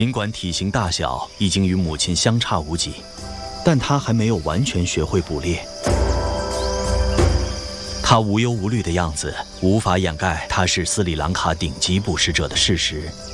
尽管体型大小已经与母亲相差无几，但他还没有完全学会捕猎。他无忧无虑的样子，无法掩盖他是斯里兰卡顶级捕食者的事实。